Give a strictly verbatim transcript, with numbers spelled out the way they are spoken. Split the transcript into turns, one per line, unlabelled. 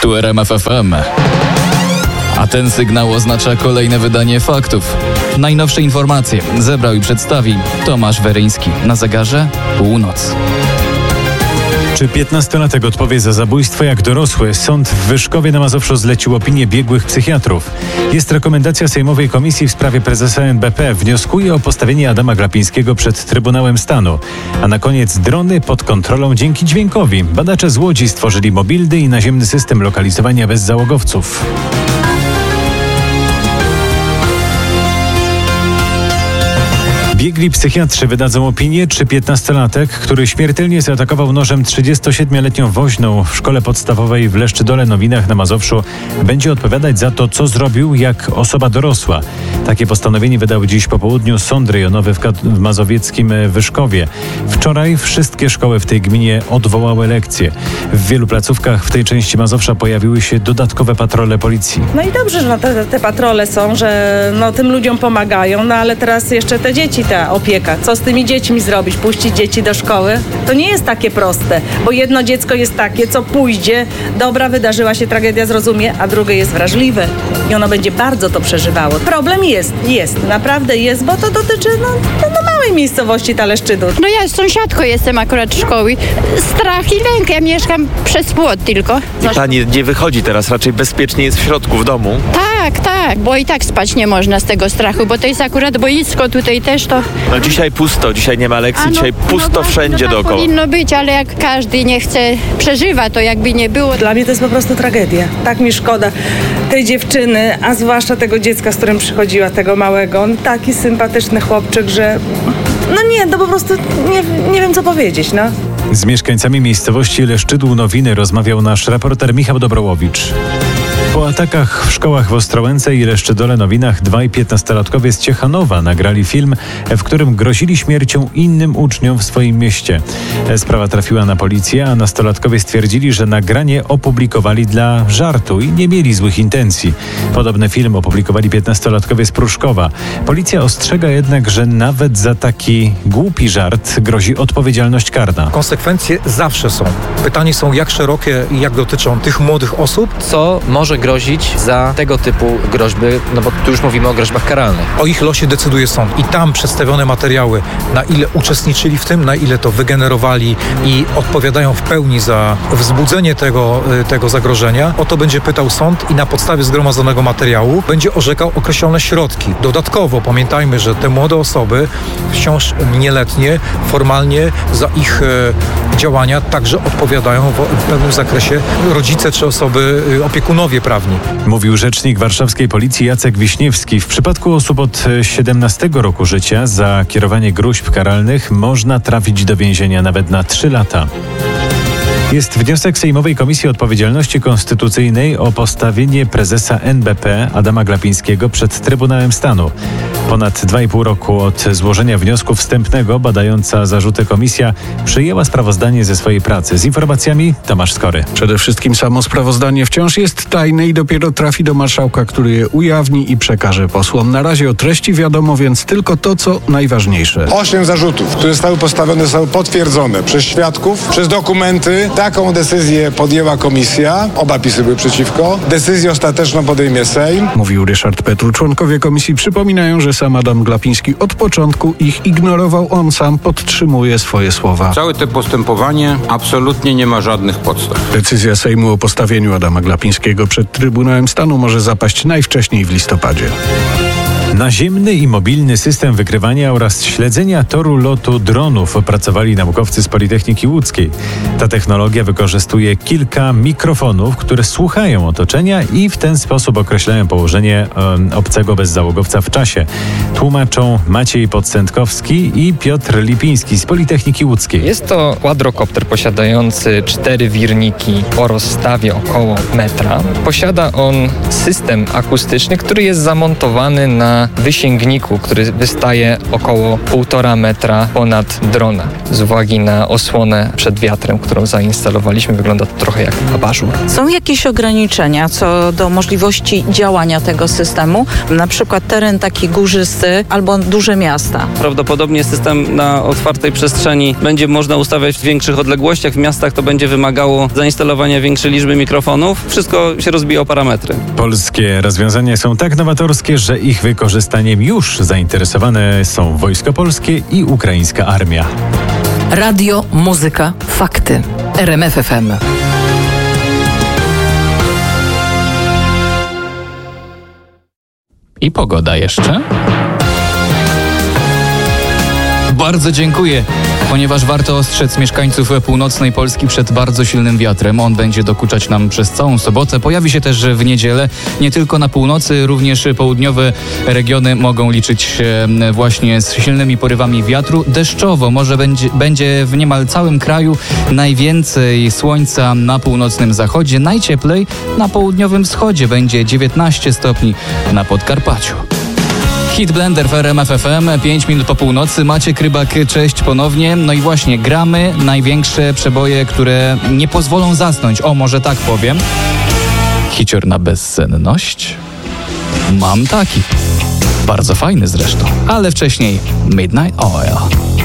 Tu R M F F M. A ten sygnał oznacza kolejne wydanie faktów. Najnowsze informacje zebrał i przedstawi Tomasz Weryński. Na zegarze północ.
Czy piętnastolatek odpowie za zabójstwo jak dorosły? Sąd w Wyszkowie na Mazowszu zlecił opinię biegłych psychiatrów. Jest rekomendacja Sejmowej Komisji w sprawie prezesa N B P. Wnioskuje o postawienie Adama Glapińskiego przed Trybunałem Stanu. A na koniec drony pod kontrolą dzięki dźwiękowi. Badacze z Łodzi stworzyli mobilny i naziemny system lokalizowania bezzałogowców. Biegli psychiatrzy wydadzą opinię, czy piętnastolatek, który śmiertelnie zaatakował nożem trzydziestosiedmioletnią woźną w szkole podstawowej w Leszczydole-Nowinach na Mazowszu, będzie odpowiadać za to, co zrobił jak osoba dorosła. Takie postanowienie wydał dziś po południu Sąd Rejonowy w, w mazowieckim Wyszkowie. Wczoraj wszystkie szkoły w tej gminie odwołały lekcje. W wielu placówkach w tej części Mazowsza pojawiły się dodatkowe patrole policji.
No i dobrze, że no te, te patrole są, że no, tym ludziom pomagają, no ale teraz jeszcze te dzieci, ta opieka. Co z tymi dziećmi zrobić? Puścić dzieci do szkoły? To nie jest takie proste, bo jedno dziecko jest takie, co pójdzie, dobra, wydarzyła się tragedia, zrozumie, a drugie jest wrażliwe i ono będzie bardzo to przeżywało. Problem jest, jest, naprawdę jest, bo to dotyczy no, no małej miejscowości ta Leszczydów.
No ja sąsiadką jestem akurat szkoły. Strach i lęk, ja mieszkam przez płot tylko.
I pani nie wychodzi teraz, raczej bezpiecznie jest w środku, w domu?
Tak, tak, bo i tak spać nie można z tego strachu, bo to jest akurat boisko tutaj też to...
No dzisiaj pusto, dzisiaj nie ma lekcji,
no,
dzisiaj pusto
no,
wszędzie
no, tak
dookoła.
Powinno być, ale jak każdy nie chce, przeżywa to jakby nie było.
Dla mnie to jest po prostu tragedia. Tak mi szkoda tej dziewczyny, a zwłaszcza tego dziecka, z którym przychodziła, tego małego. On taki sympatyczny chłopczyk, że... No nie, to po prostu nie, nie wiem co powiedzieć, no.
Z mieszkańcami miejscowości Leszczydł-Nowiny rozmawiał nasz reporter Michał Dobrołowicz. Po atakach w szkołach w Ostrołęce i Leszczydole-Nowinach dwaj piętnastolatkowie z Ciechanowa nagrali film, w którym grozili śmiercią innym uczniom w swoim mieście. Sprawa trafiła na policję, a nastolatkowie stwierdzili, że nagranie opublikowali dla żartu i nie mieli złych intencji. Podobny film opublikowali piętnastolatkowie z Pruszkowa. Policja ostrzega jednak, że nawet za taki głupi żart grozi odpowiedzialność karna.
Konsekwencje zawsze są. Pytanie są jak szerokie i jak dotyczą tych młodych osób.
Co może grozić za tego typu groźby, no bo tu już mówimy o groźbach karalnych.
O ich losie decyduje sąd i tam przedstawione materiały, na ile uczestniczyli w tym, na ile to wygenerowali i odpowiadają w pełni za wzbudzenie tego, tego zagrożenia, o to będzie pytał sąd i na podstawie zgromadzonego materiału będzie orzekał określone środki. Dodatkowo pamiętajmy, że te młode osoby, wciąż nieletnie, formalnie za ich e, działania także odpowiadają w, w pewnym zakresie rodzice czy osoby, opiekunowie prawni.
Mówił rzecznik warszawskiej policji Jacek Wiśniewski. W przypadku osób od siedemnastego roku życia za kierowanie gróźb karalnych można trafić do więzienia nawet na trzy lata. Jest wniosek Sejmowej Komisji Odpowiedzialności Konstytucyjnej o postawienie prezesa N B P Adama Glapińskiego przed Trybunałem Stanu. Ponad dwa i pół roku od złożenia wniosku wstępnego badająca zarzuty komisja przyjęła sprawozdanie ze swojej pracy. Z informacjami Tomasz Skory.
Przede wszystkim samo sprawozdanie wciąż jest tajne i dopiero trafi do marszałka, który je ujawni i przekaże posłom. Na razie o treści wiadomo więc tylko to, co najważniejsze.
Osiem zarzutów, które zostały postawione, zostały potwierdzone przez świadków, przez dokumenty. Taką decyzję podjęła komisja. Oba pisy były przeciwko. Decyzję ostateczną podejmie Sejm.
Mówił Ryszard Petru. Członkowie komisji przypominają, że sam Adam Glapiński od początku ich ignorował. On sam podtrzymuje swoje słowa.
Całe to postępowanie absolutnie nie ma żadnych podstaw.
Decyzja Sejmu o postawieniu Adama Glapińskiego przed Trybunałem Stanu może zapaść najwcześniej w listopadzie.
Naziemny i mobilny system wykrywania oraz śledzenia toru lotu dronów opracowali naukowcy z Politechniki Łódzkiej. Ta technologia wykorzystuje kilka mikrofonów, które słuchają otoczenia i w ten sposób określają położenie um, obcego bezzałogowca w czasie. Tłumaczą Maciej Podsętkowski i Piotr Lipiński z Politechniki Łódzkiej.
Jest to quadrocopter posiadający cztery wirniki o rozstawie około metra. Posiada on system akustyczny, który jest zamontowany na na wysięgniku, który wystaje około półtora metra ponad drona. Z uwagi na osłonę przed wiatrem, którą zainstalowaliśmy, wygląda to trochę jak abażur.
Są jakieś ograniczenia co do możliwości działania tego systemu? Na przykład teren taki górzysty albo duże miasta.
Prawdopodobnie system na otwartej przestrzeni będzie można ustawiać w większych odległościach. W miastach to będzie wymagało zainstalowania większej liczby mikrofonów. Wszystko się rozbija o parametry.
Polskie rozwiązania są tak nowatorskie, że ich wykorzystaniem już zainteresowane są Wojsko Polskie i ukraińska armia.
Radio, muzyka, fakty. R M F F M.
I pogoda jeszcze. Bardzo dziękuję, ponieważ warto ostrzec mieszkańców północnej Polski przed bardzo silnym wiatrem. On będzie dokuczać nam przez całą sobotę. Pojawi się też w niedzielę. Nie tylko na północy, również południowe regiony mogą liczyć się właśnie z silnymi porywami wiatru. Deszczowo może będzie, będzie w niemal całym kraju. Najwięcej słońca na północnym zachodzie, najcieplej na południowym wschodzie. Będzie dziewiętnaście stopni na Podkarpaciu. Hit Blender w R M F F M, pięć minut po północy. Maciek Rybak, cześć ponownie. No i właśnie, gramy największe przeboje, które nie pozwolą zasnąć. O, może tak powiem. Hicior na bezsenność? Mam taki. Bardzo fajny zresztą. Ale wcześniej Midnight Oil.